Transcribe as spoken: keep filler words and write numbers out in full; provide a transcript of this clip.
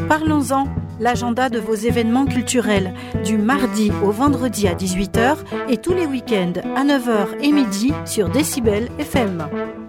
Parlons-en, l'agenda de vos événements culturels, du mardi au vendredi à dix-huit heures et tous les week-ends à neuf heures et midi sur Décibel F M.